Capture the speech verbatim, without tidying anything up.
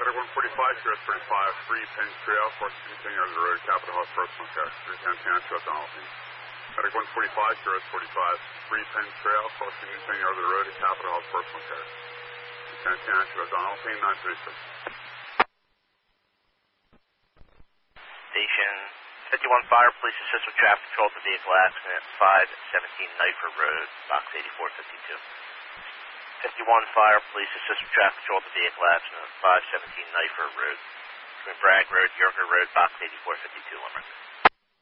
one forty-five, Sierra thirty-five, three Penn Trail, fourteen ten yards of the road, Capitol House, personal care, three ten ten, show Donaldson. Medic one forty-five, Sierra forty-five, three Penn Trail, fourteen ten yards of the road, Capitol House, personal care, three ten ten, show Donaldson, nine thirty-six. Station fifty-one Fire, please assist with traffic control to vehicle accident, five seventeen Knifer Road, box eighty-four fifty-two. fifty-one Fire, please assist with traffic control to vehicle accident, five seventeen Knifer Road, between Bragg Road, Yorker Road, box eighty-four fifty-two, Limerick.